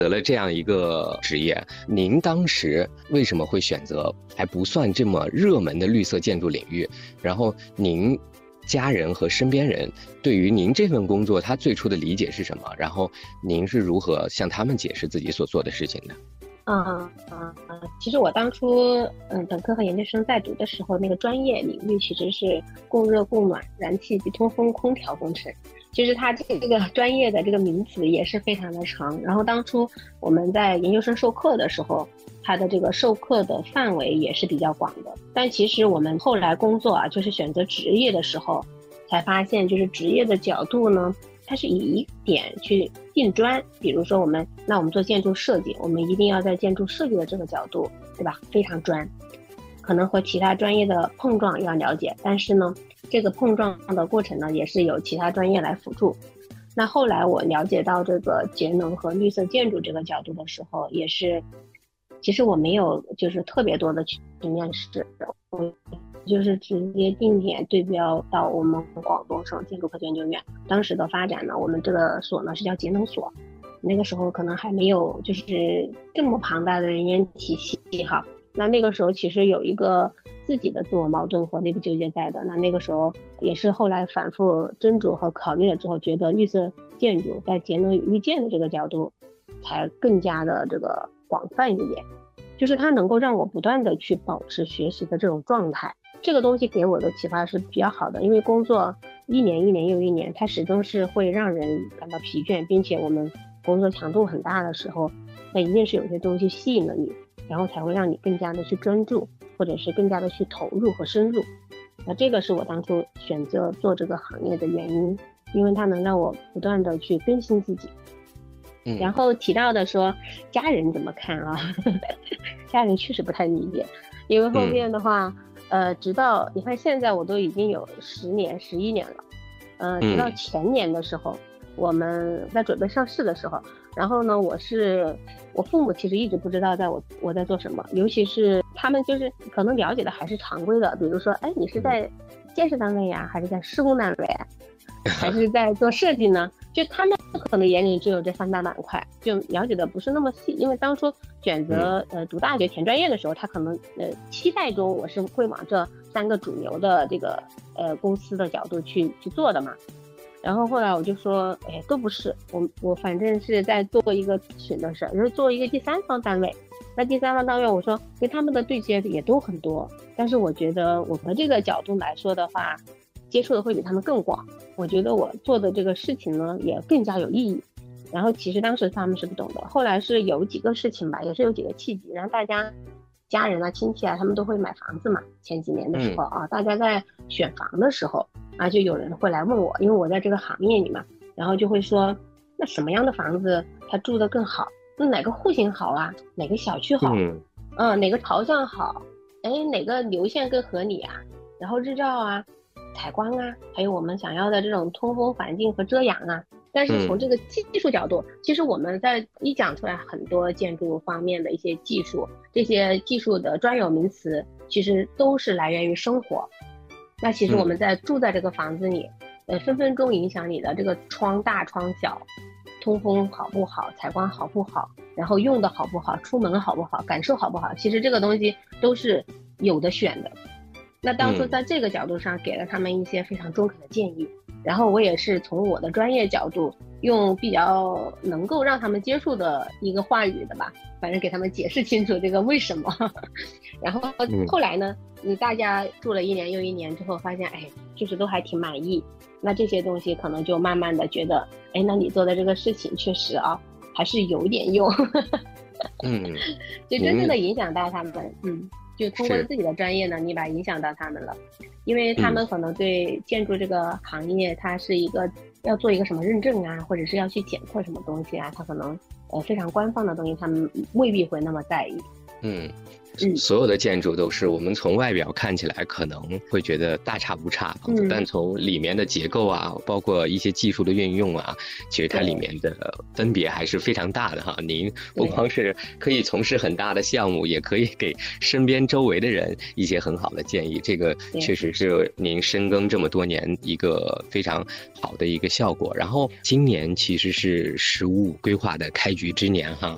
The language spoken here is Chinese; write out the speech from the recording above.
择了这样一个职业，您当时为什么会选择还不算这么热门的绿色建筑领域？然后您家人和身边人对于您这份工作他最初的理解是什么？然后您是如何向他们解释自己所做的事情的？ 其实我当初本科和研究生在读的时候，那个专业领域其实是供热供暖、燃气及通风空调工程。其实它这个专业的这个名词也是非常的长。然后当初我们在研究生授课的时候，它的这个授课的范围也是比较广的。但其实我们后来工作就是选择职业的时候，才发现就是职业的角度呢，它是以一点去定专。比如说我们做建筑设计，我们一定要在建筑设计的这个角度，对吧？非常专，可能和其他专业的碰撞要了解，但是呢，这个碰撞的过程呢，也是由其他专业来辅助。那后来我了解到这个节能和绿色建筑这个角度的时候，也是，其实我没有就是特别多的去面试，我就是直接定点对标到我们广东省建筑科学研究院。当时的发展呢，我们这个所呢是叫节能所，那个时候可能还没有就是这么庞大的人员体系哈。那个时候其实有一个自己的自我矛盾和内部纠结在的。那个时候也是后来反复斟酌和考虑了之后，觉得绿色建筑在节能与绿建的这个角度才更加的这个广泛一点，就是它能够让我不断的去保持学习的这种状态。这个东西给我的启发是比较好的，因为工作一年又一年，它始终是会让人感到疲倦，并且我们工作强度很大的时候，那一定是有些东西吸引了你，然后才会让你更加的去专注，或者是更加的去投入和深入。那这个是我当初选择做这个行业的原因，因为它能让我不断的去更新自己。然后提到的说家人怎么看啊？家人确实不太理解，因为后面的话直到你看现在我都已经有10年11年了，直到前年的时候，我们在准备上市的时候，然后呢我父母其实一直不知道我在做什么，尤其是他们就是可能了解的还是常规的，比如说你是在建设单位呀，还是在施工单位啊，还是在做设计呢？就他们可能眼里只有这3大板块，就了解的不是那么细。因为当初选择读大学填专业的时候，他可能期待中我是会往这3个主流的这个公司的角度去做的嘛。然后后来我就说都不是，我反正是在做一个咨询的事儿，就是做一个第三方单位。那第三方单位我说跟他们的对接也都很多，但是我觉得我们这个角度来说的话，接触的会比他们更广，我觉得我做的这个事情呢也更加有意义。然后其实当时他们是不懂的，后来是有几个事情吧，也是有几个契机，然后大家家人啊亲戚啊他们都会买房子嘛，前几年的时候大家在选房的时候就有人会来问我，因为我在这个行业里嘛，然后就会说那什么样的房子它住得更好，那哪个户型好啊，哪个小区好，哪个朝向好，哪个流线更合理啊，然后日照啊采光啊，还有我们想要的这种通风环境和遮阳啊。但是从这个技术角度，其实我们在一讲出来很多建筑方面的一些技术，这些技术的专有名词其实都是来源于生活。那其实我们在住在这个房子里分分钟影响你的这个窗大窗小，通风好不好，采光好不好，然后用的好不好，出门好不好，感受好不好，其实这个东西都是有的选的。那当初在这个角度上给了他们一些非常中肯的建议，然后我也是从我的专业角度用比较能够让他们接受的一个话语的吧，反正给他们解释清楚这个为什么。然后后来呢大家住了1年又1年之后发现就是都还挺满意，那这些东西可能就慢慢的觉得那你做的这个事情确实还是有点用。就真正的影响到他们就通过自己的专业呢，你把影响到他们了，因为他们可能对建筑这个行业，它是一个要做一个什么认证啊，或者是要去检测什么东西啊，它可能非常官方的东西，他们未必会那么在意。 所有的建筑都是我们从外表看起来可能会觉得大差不差，但从里面的结构啊，包括一些技术的运用啊，其实它里面的分别还是非常大的哈。您不光是可以从事很大的项目，也可以给身边周围的人一些很好的建议，这个确实是您深耕这么多年一个非常好的一个效果。然后今年其实是15规划的开局之年哈，